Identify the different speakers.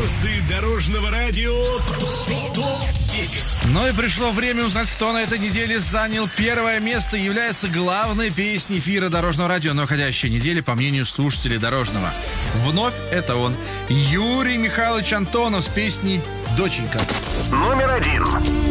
Speaker 1: Звезды дорожного радио ТОП-10.
Speaker 2: Ну и пришло время узнать, кто на этой неделе занял первое место и является главной песней эфира Дорожного радио на уходящей неделе, по мнению слушателей Дорожного. Вновь это он, Юрий Михайлович Антонов с песней «Доченька».
Speaker 3: Номер 1.